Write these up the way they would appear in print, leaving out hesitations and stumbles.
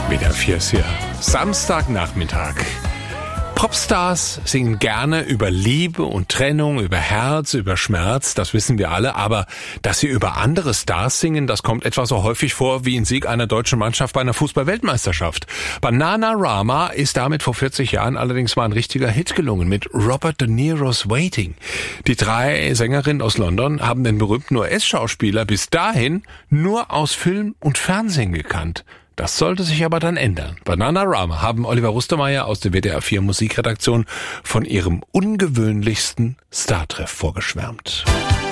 WDR 4 ist hier. Samstagnachmittag. Popstars singen gerne über Liebe und Trennung, über Herz, über Schmerz, das wissen wir alle. Aber dass sie über andere Stars singen, das kommt etwa so häufig vor wie ein Sieg einer deutschen Mannschaft bei einer Fußball-Weltmeisterschaft. Bananarama ist damit vor 40 Jahren allerdings mal ein richtiger Hit gelungen mit Robert De Niro's Waiting. Die 3 Sängerinnen aus London haben den berühmten US-Schauspieler bis dahin nur aus Film und Fernsehen gekannt. Das sollte sich aber dann ändern. Bananarama haben Oliver Rustermeier aus der WDR 4 Musikredaktion von ihrem ungewöhnlichsten Startreff vorgeschwärmt.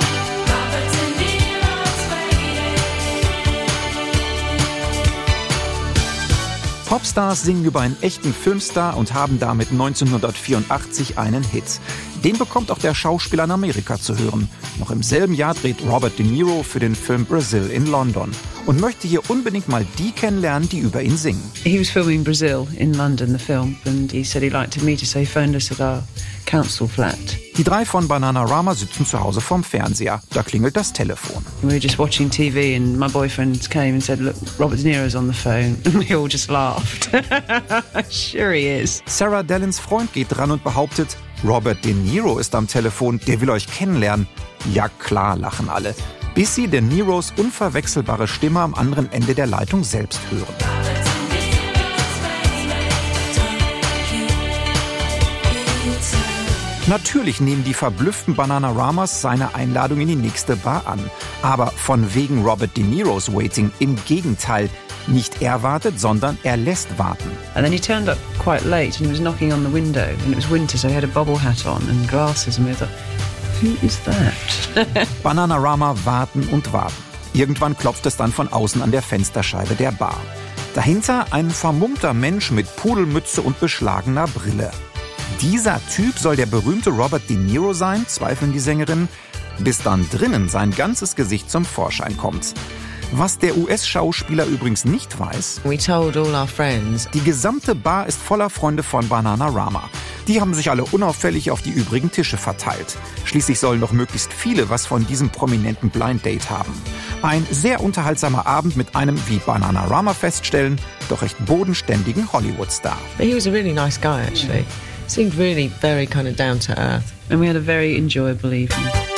Popstars singen über einen echten Filmstar und haben damit 1984 einen Hit. Den bekommt auch der Schauspieler in Amerika zu hören. Noch im selben Jahr dreht Robert De Niro für den Film Brazil in London und möchte hier unbedingt mal die kennenlernen, die über ihn singen. He was filming Brazil in London, the film, and he said he'd like to meet us, so he phoned us at our council flat. Die 3 von Bananarama sitzen zu Hause vorm Fernseher. Da klingelt das Telefon. We were just watching TV and my boyfriend came and said, look, Robert De Niro's on the phone. And we all just laughed. Sure he is. Sarah Dallins Freund geht dran und behauptet, Robert De Niro ist am Telefon, der will euch kennenlernen. Ja klar, lachen alle. Bis sie De Niros unverwechselbare Stimme am anderen Ende der Leitung selbst hören. Natürlich nehmen die verblüfften Bananaramas seine Einladung in die nächste Bar an. Aber von wegen Robert De Niro's Waiting im Gegenteil. Nicht er wartet, sondern er lässt warten. And then he turned up quite late and he was knocking on the window. And it was winter, so he had a bobble hat on and glasses. And we thought, who is that? Bananarama warten und warten. Irgendwann klopft es dann von außen an der Fensterscheibe der Bar. Dahinter ein vermummter Mensch mit Pudelmütze und beschlagener Brille. Dieser Typ soll der berühmte Robert De Niro sein, zweifeln die Sängerinnen, bis dann drinnen sein ganzes Gesicht zum Vorschein kommt. Was der US-Schauspieler übrigens nicht weiß, We told all our friends. die gesamte Bar ist voller Freunde von Bananarama. Die haben sich alle unauffällig auf die übrigen Tische verteilt. Schließlich sollen doch möglichst viele was von diesem prominenten Blind Date haben. Ein sehr unterhaltsamer Abend mit einem, wie Bananarama feststellen, doch recht bodenständigen Hollywood-Star. But he was a really nice guy, actually. Seemed really very kind of down to earth. And we had a very enjoyable evening.